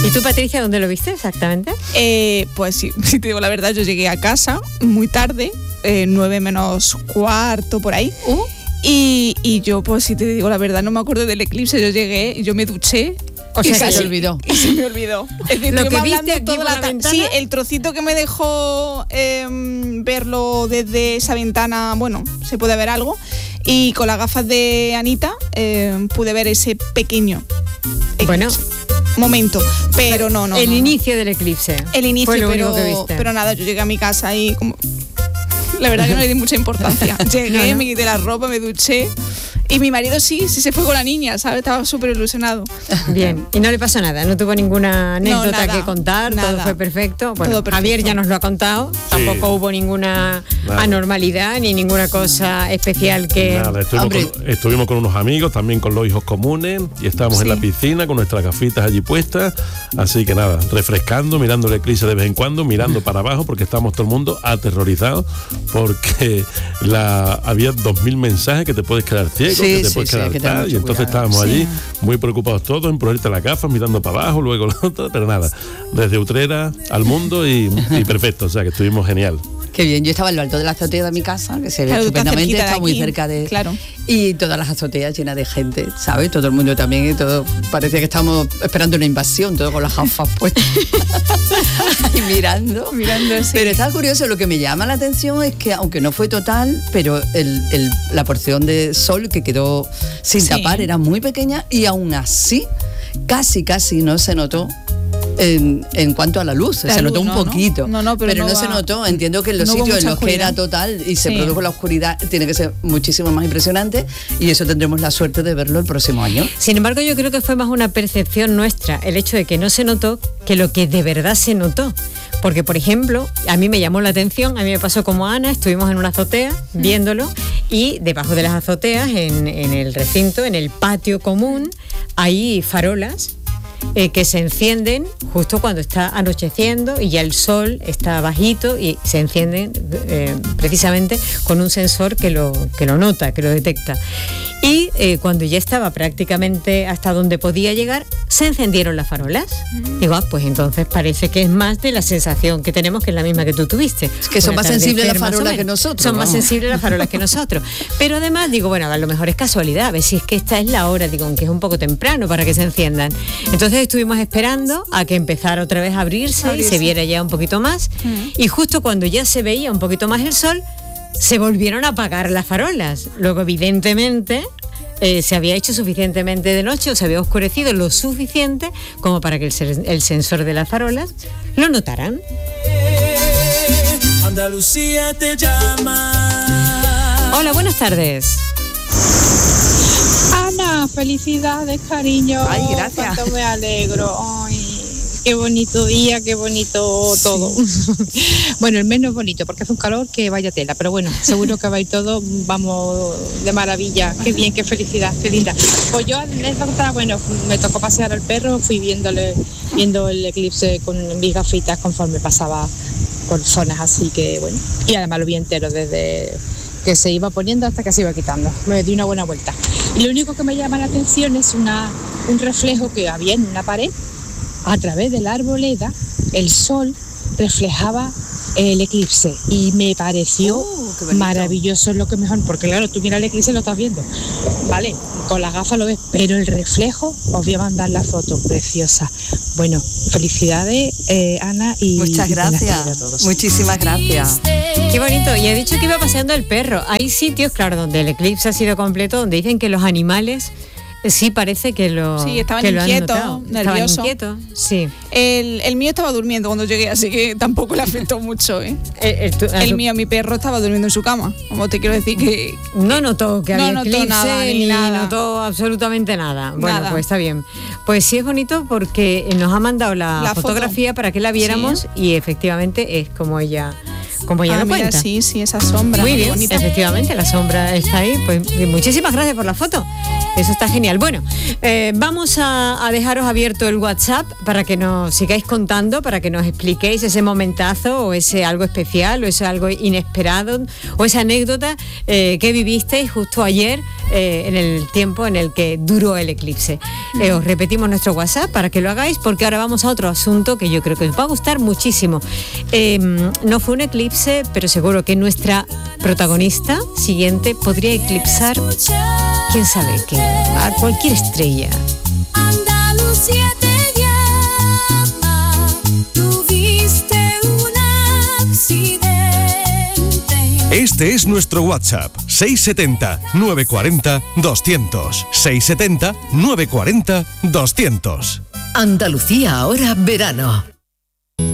¿Y tú, Patricia, dónde lo viste exactamente? Pues sí, si te digo la verdad, yo llegué a casa muy tarde, 9 menos cuarto, por ahí. Y yo, pues si te digo la verdad, no me acuerdo del eclipse. Yo llegué y yo me duché. O sea, se te olvidó. Y se me olvidó. Es decir, lo que viste aquí toda por la ventana. Sí, el trocito que me dejó verlo desde esa ventana, bueno, se puede ver algo. Y con las gafas de Anita pude ver ese pequeño momento. Pero no. El inicio del eclipse. El inicio, fue lo único que viste. Pero nada, yo llegué a mi casa y como... La verdad que no le di mucha importancia. Llegué, me quité la ropa, me duché. Y mi marido sí se fue con la niña, ¿sabes? Estaba súper ilusionado. Bien, y no le pasó nada, no tuvo ninguna anécdota que contar, nada. Todo fue perfecto. Bueno, todo perfecto. Javier ya nos lo ha contado, tampoco hubo ninguna anormalidad ni ninguna cosa especial que... Nada, estuvimos con unos amigos, también con los hijos comunes, y estábamos en la piscina con nuestras gafitas allí puestas, así que nada, refrescando, mirando el eclipse de vez en cuando, mirando para abajo, porque estábamos todo el mundo aterrorizados, porque había 2000 mensajes que te puedes quedar ciego, que te puedes quedar tal, y entonces estábamos allí muy preocupados todos en ponerte las gafas, mirando para abajo, luego lo otro, pero nada, desde Utrera al mundo y perfecto, o sea que estuvimos genial. Qué bien, yo estaba en lo alto de la azotea de mi casa, que se ve estupendamente, está muy cerca de... Claro. Y todas las azoteas llenas de gente, ¿sabes? Todo el mundo también, y todo, parecía que estábamos esperando una invasión, todo con las gafas puestas. Y mirando, sí. Pero está curioso, lo que me llama la atención es que, aunque no fue total, pero la porción de sol que quedó sin tapar era muy pequeña, y aún así, casi no se notó. En cuanto a la luz, se notó un poquito, pero no se notó. Entiendo que en los sitios en los que era total y se produjo la oscuridad tiene que ser muchísimo más impresionante, y eso tendremos la suerte de verlo el próximo año. Sin embargo, yo creo que fue más una percepción nuestra el hecho de que no se notó que lo que de verdad se notó. Porque, por ejemplo, a mí me llamó la atención, a mí me pasó como a Ana, estuvimos en una azotea viéndolo, y debajo de las azoteas, en el recinto, en el patio común, hay farolas que se encienden justo cuando está anocheciendo y ya el sol está bajito, y se encienden precisamente con un sensor que lo nota, que lo detecta. Y cuando ya estaba prácticamente hasta donde podía llegar, se encendieron las farolas. Digo, pues entonces parece que es más de la sensación que tenemos, que es la misma que tú tuviste. Es que son más sensibles las farolas que nosotros. Son más sensibles las farolas que nosotros. Pero además, digo, bueno, a lo mejor es casualidad, a ver si es que esta es la hora, digo, aunque es un poco temprano para que se enciendan. Entonces estuvimos esperando a que empezara otra vez a abrirse y se viera ya un poquito más. Y justo cuando ya se veía un poquito más el sol, se volvieron a apagar las farolas. Luego, evidentemente, se había hecho suficientemente de noche, o se había oscurecido lo suficiente como para que el sensor de las farolas lo notaran. Andalucía te llama. Hola, buenas tardes. Ana, felicidades, cariño. Ay, gracias. Cuánto me alegro. Ay, qué bonito día, qué bonito todo. Bueno, el menos bonito porque hace un calor que vaya tela, pero bueno, seguro que va a ir todo, vamos, de maravilla. Qué bien, qué felicidad, qué linda. Pues yo, anécdota, bueno, me tocó pasear al perro, fui viendo el eclipse con mis gafitas conforme pasaba por zonas, así que bueno. Y además lo vi entero desde que se iba poniendo hasta que se iba quitando. Me di una buena vuelta. Y lo único que me llama la atención es un reflejo que había en una pared. A través de la arboleda, el sol reflejaba el eclipse y me pareció maravilloso, es lo que mejor, porque claro, tú miras el eclipse y lo estás viendo, vale, con las gafas lo ves, pero el reflejo, os voy a mandar la foto, preciosa. Bueno, felicidades, Ana, y muchas gracias, a todos. Muchísimas gracias. Qué bonito. Y he dicho que iba paseando el perro. Hay sitios, claro, donde el eclipse ha sido completo, donde dicen que los animales sí parece que lo Sí, estaban que lo han inquietos, notado. nerviosos. Estaban inquietos, sí. El mío estaba durmiendo cuando llegué, así que tampoco le afectó mucho, ¿eh? Mi perro estaba durmiendo en su cama. Como te quiero decir que... No notó que había eclipse, nada, ni nada. notó absolutamente nada. Bueno, Nada. pues está bien. Pues sí es bonito porque nos ha mandado la fotografía para que la viéramos, y efectivamente es como ella lo mira, cuenta. sí, esa sombra. Muy bien, bonita. efectivamente, la sombra está ahí. Pues muchísimas gracias por la foto. Eso está genial. Bueno, vamos a dejaros abierto el WhatsApp para que nos sigáis contando, para que nos expliquéis ese momentazo o ese algo especial o ese algo inesperado o esa anécdota que vivisteis justo ayer en el tiempo en el que duró el eclipse. Os repetimos nuestro WhatsApp para que lo hagáis, porque ahora vamos a otro asunto que yo creo que os va a gustar muchísimo. No fue un eclipse, pero seguro que nuestra protagonista siguiente podría eclipsar, quién sabe qué, a cualquier estrella. Andalucía te llama, tuviste un accidente. Este es nuestro WhatsApp, 670 940 200. 670 940 200. Andalucía ahora verano.